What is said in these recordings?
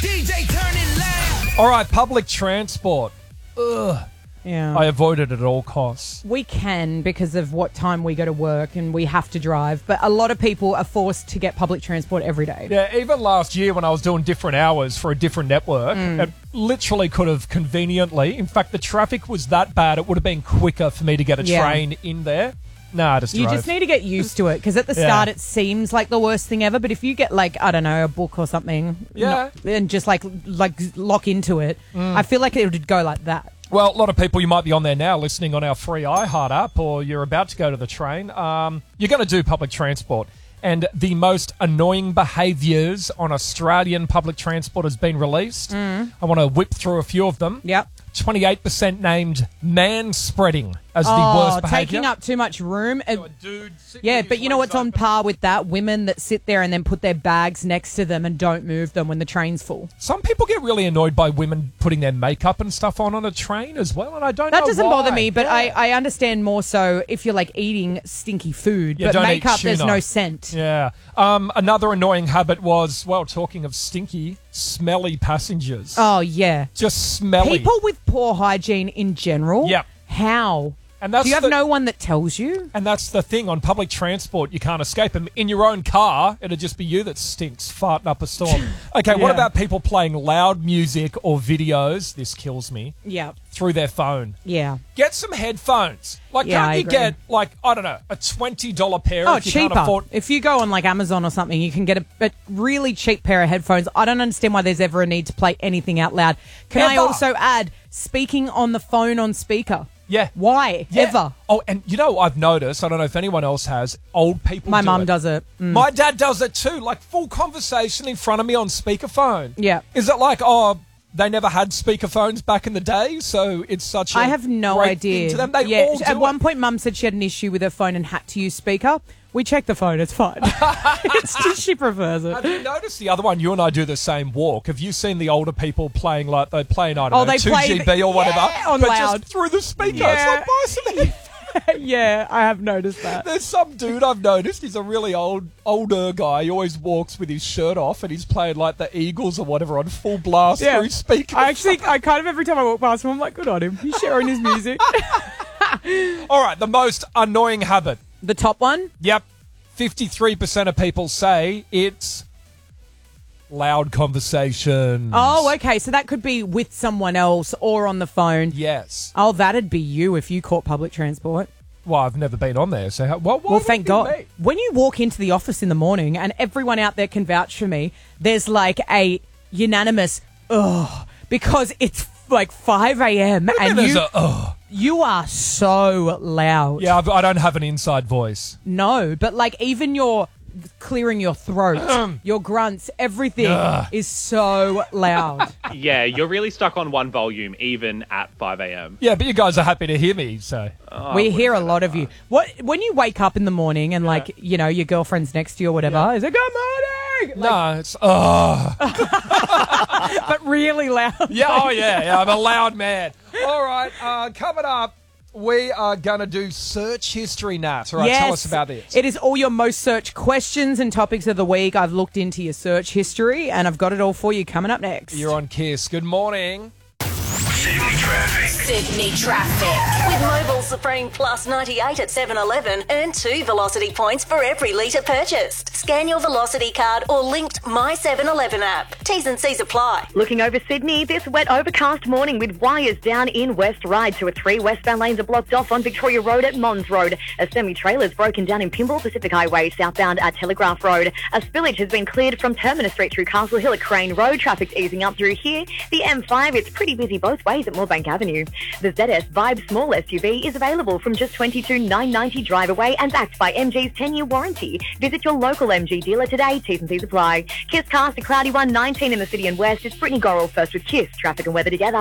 DJ, turn it loud. All right, public transport. Ugh. Yeah. I avoid it at all costs. We can because of what time we go to work and we have to drive. But a lot of people are forced to get public transport every day. Yeah, even last year when I was doing different hours for a different network, it literally could have conveniently, in fact, the traffic was that bad, it would have been quicker for me to get a train in there. Nah, just You drove. just need to get used to it because at the start it seems like the worst thing ever. But if you get I don't know, a book or something and just like lock into it, I feel like it would go like that. Well, a lot of people, you might be on there now listening on our free iHeart app, or you're about to go to the train. You're going to do public transport. And the most annoying behaviours on Australian public transport has been released. I want to whip through a few of them. Yep. 28% named man-spreading as the worst behaviour. Taking up too much room. Yeah, but you know what's on par with that? Women that sit there and then put their bags next to them and don't move them when the train's full. Some people get really annoyed by women putting their makeup and stuff on a train as well, and I don't know That doesn't why. bother me, but I understand more so if you're eating stinky food. Yeah, but don't eat makeup, there's tuna. no scent. Yeah. Another annoying habit was, well, talking of stinky, smelly passengers. Oh, yeah. Just smelly. People with poor hygiene in general. Yep. How? And that's Do you have the- no one that tells you? And that's the thing, on public transport, you can't escape them. In your own car, it'll just be you that stinks, farting up a storm. Okay, what Yeah. about people playing loud music or videos, this kills me, Yeah. through their phone? Yeah. Get some headphones. Like, Yeah, can't I you agree. get, I don't know, a $20 pair Oh, if you cheaper. can't afford... If you go on Amazon or something, you can get a really cheap pair of headphones. I don't understand why there's ever a need to play anything out loud. Can I Ever. also add speaking on the phone on speaker? Yeah. Why? Yeah. Ever? Oh, and I've noticed, I don't know if anyone else has, old people My do mum it. does it. My dad does it too, like full conversation in front of me on speakerphone. Yeah. Is it like, they never had speakerphones back in the day, so it's such a I have no great idea. thing to them? They all do At one it. point, Mum said she had an issue with her phone and had to use speaker. We checked the phone; it's fine. It's just she prefers it. Have you noticed the other one? You and I do the same walk. Have you seen the older people playing like they play, I don't know, they play 2GB or whatever, on but loud. just through the speaker? Yeah. It's like, buy some headphones. Yeah, I have noticed that. There's some dude I've noticed. He's a really older guy. He always walks with his shirt off, and he's playing like the Eagles or whatever on full blast Yeah. through his speaker. I kind of every time I walk past him, I'm like, good on him. He's sharing his music. All right, the most annoying habit. The top one? Yep. 53% of people say it's loud conversations. Oh, okay. So that could be with someone else or on the phone. Yes. Oh, that'd be you if you caught public transport. Well, I've never been on there, so why Well, would thank it be God. me? When you walk into the office in the morning, and everyone out there can vouch for me, there's like a unanimous ugh, because it's like 5 a.m. and There's you are so loud. Yeah, I don't have an inside voice. No, but like even your clearing your throat, your grunts, everything is so loud. Yeah, you're really stuck on one volume, even at 5 a.m. Yeah, but you guys are happy to hear me, so. We hear a lot of you. What when you wake up in the morning and like your girlfriend's next to you or whatever, is it good morning? No, it's But really loud. yeah, I'm a loud man. All right, coming up, we are going to do search history, Nat. All right, tell us about this. It is all your most searched questions and topics of the week. I've looked into your search history and I've got it all for you coming up next. You're on Kiss. Good morning. Sydney traffic. Sydney traffic. With Mobil Supreme Plus 98 at 7-Eleven, earn 2 Velocity points for every litre purchased. Scan your Velocity card or linked My 7-Eleven app. T's and C's apply. Looking over Sydney, this wet overcast morning with wires down in West Ryde. 2 or 3 westbound lanes are blocked off on Victoria Road at Mons Road. A semi-trailer is broken down in Pymble Pacific Highway, southbound at Telegraph Road. A spillage has been cleared from Terminus Street through Castle Hill at Crane Road. Traffic's easing up through here. The M5, it's pretty busy both ways at Moorebank Avenue. The ZS Vibe Small SUV is available from just $22,990 drive away and backed by MG's 10-year warranty. Visit your local MG dealer today. T's and C's apply. Kiss cast a cloudy 119 in the city and west. It's Brittany Gorrell first with Kiss. Traffic and weather together.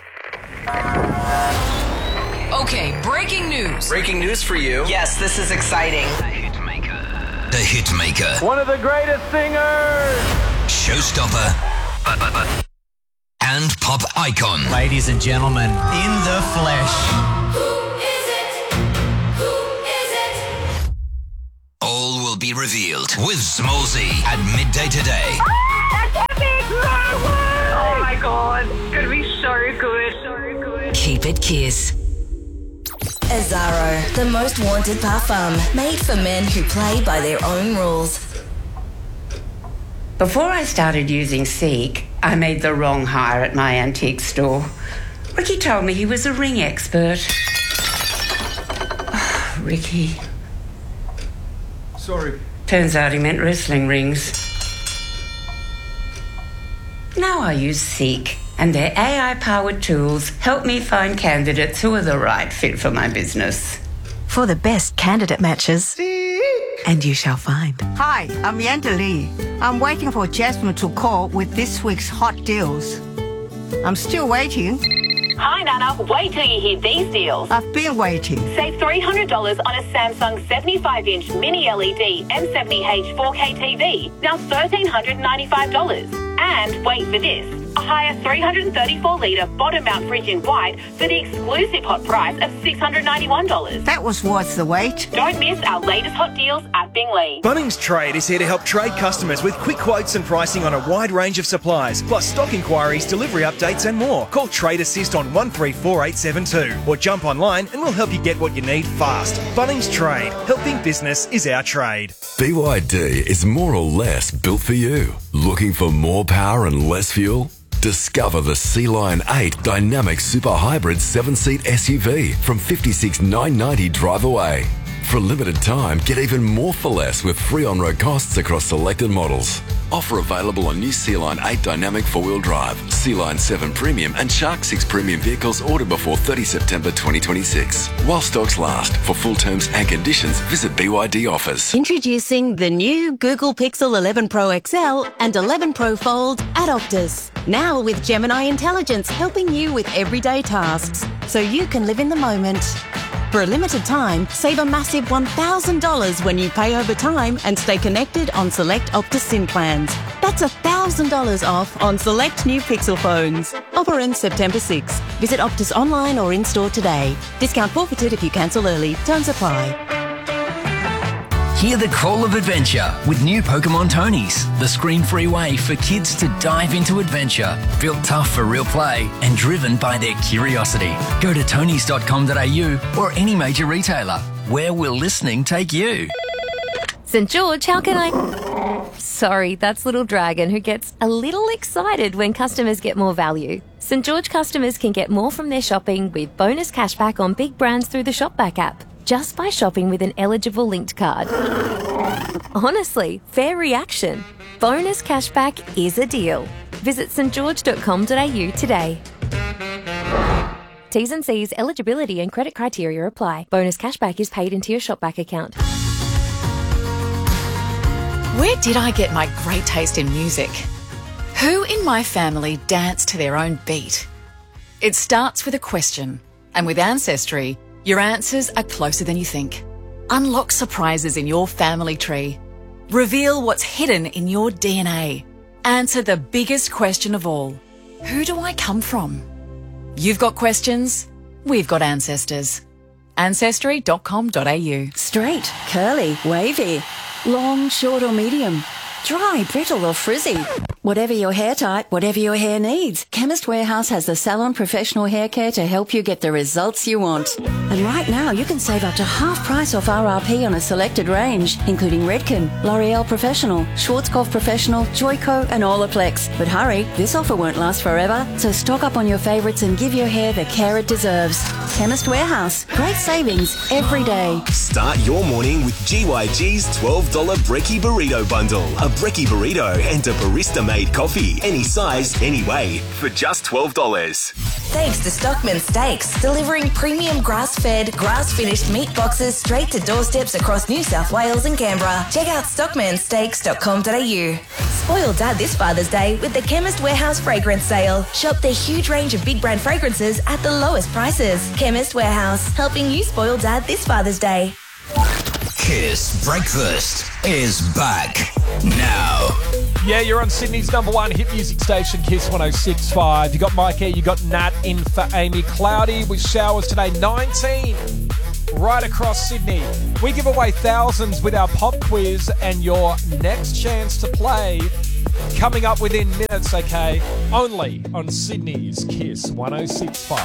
Okay, breaking news. Breaking news for you. Yes, this is exciting. The Hitmaker. One of the greatest singers. Showstopper. And pop icon. Ladies and gentlemen, in the flesh. All will be revealed with Smallsy at midday today. That's epic! No way! Keep it Kiss. Azzaro, the most wanted parfum, made for men who play by their own rules. Before I started using Seek, I made the wrong hire at my antique store. Ricky told me he was a ring expert. Oh, Ricky. Sorry. Turns out he meant wrestling rings. Now I use Seek, and their AI-powered tools help me find candidates who are the right fit for my business. For the best candidate matches, and you shall find. Hi, I'm Yanta Lee. I'm waiting for Jasmine to call with this week's hot deals. I'm still waiting. Hi, Nana. Wait till you hear these deals. I've been waiting. Save $300 on a Samsung 75-inch mini LED M70H 4K TV. Now $1,395. And wait for this. A higher 334-litre bottom-mount fridge in white for the exclusive hot price of $691. That was worth the wait. Don't miss our latest hot deals at Bingley. Bunnings Trade is here to help trade customers with quick quotes and pricing on a wide range of supplies, plus stock inquiries, delivery updates and more. Call Trade Assist on 134872 or jump online and we'll help you get what you need fast. Bunnings Trade. Helping business is our trade. BYD is more or less built for you. Looking for more power and less fuel? Discover the Sea Lion 8 Dynamic Super Hybrid 7-seat SUV from $56,990 drive away. For a limited time, get even more for less with free on-road costs across selected models. Offer available on new Sea Lion 8 Dynamic 4-wheel drive, Sea Lion 7 Premium and Shark 6 Premium vehicles ordered before 30 September 2026. While stocks last. For full terms and conditions, visit BYD offers. Introducing the new Google Pixel 11 Pro XL and 11 Pro Fold at Optus. Now with Gemini Intelligence helping you with everyday tasks, so you can live in the moment. For a limited time, save a massive $1,000 when you pay over time and stay connected on select Optus SIM plans. That's $1,000 off on select new Pixel phones. Offer ends September 6. Visit Optus online or in-store today. Discount forfeited if you cancel early. Terms apply. Hear the call of adventure with new Pokemon Tonys, the screen-free way for kids to dive into adventure. Built tough for real play and driven by their curiosity. Go to tonys.com.au or any major retailer. Where will listening take you? St. George, how can I... Sorry, that's Little Dragon, who gets a little excited when customers get more value. St. George customers can get more from their shopping with bonus cashback on big brands through the Shopback app, just by shopping with an eligible linked card. Honestly, fair reaction. Bonus cashback is a deal. Visit stgeorge.com.au today. T's and C's, eligibility and credit criteria apply. Bonus cashback is paid into your Shopback account. Where did I get my great taste in music? Who in my family danced to their own beat? It starts with a question, and with Ancestry, your answers are closer than you think. Unlock surprises in your family tree. Reveal what's hidden in your DNA. Answer the biggest question of all. Who do I come from? You've got questions, we've got ancestors. Ancestry.com.au. Straight, curly, wavy, long, short or medium, dry, brittle or frizzy. Whatever your hair type, whatever your hair needs, Chemist Warehouse has the salon professional hair care to help you get the results you want. And right now you can save up to half price off RRP on a selected range, including Redken, L'Oreal Professional, Schwarzkopf Professional, Joico and Olaplex. But hurry, this offer won't last forever, so stock up on your favourites and give your hair the care it deserves. Chemist Warehouse, great savings every day. Start your morning with GYG's $12 Brekkie Burrito Bundle. A Brekkie Burrito and a barista-made coffee, any size, any way, for just $12. Thanks to Stockman Steaks, delivering premium grass-fed, grass-finished meat boxes straight to doorsteps across New South Wales and Canberra. Check out stockmansteaks.com.au. Spoil Dad this Father's Day with the Chemist Warehouse Fragrance Sale. Shop their huge range of big brand fragrances at the lowest prices. Chemist Warehouse, helping you spoil Dad this Father's Day. Kiss Breakfast is back now. Yeah, you're on Sydney's #1 hit music station, Kiss 106.5. You got Mikey, you got Nat in for Amy. Cloudy with showers today, 19 right across Sydney. We give away thousands with our pop quiz, and your next chance to play coming up within minutes, okay? Only on Sydney's Kiss 106.5.